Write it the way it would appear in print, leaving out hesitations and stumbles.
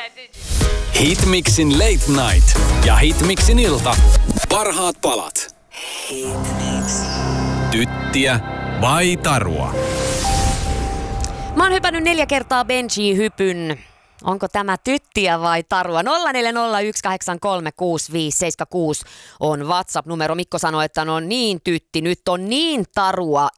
Hitmixin Late Night ja Hitmixin ilta. Parhaat palat. Tyttiä vai tarua? Mä oon hypännyt 4 kertaa Benji-hypyn. Onko tämä tyttiä vai tarua? 0401836576 on WhatsApp-numero. Mikko sanoi, että no niin tytti, nyt on niin tarua.